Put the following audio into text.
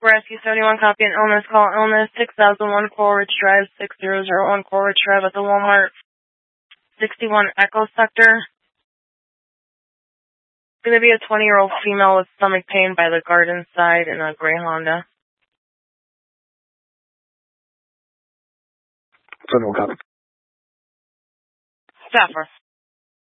Rescue 71, copy an illness, call illness, 6001 Coleridge Drive, 6001 Coleridge Drive at the Walmart, 61 Echo Sector. It's going to be a 20-year-old female with stomach pain by the garden side in a gray Honda. Copy. Staffer.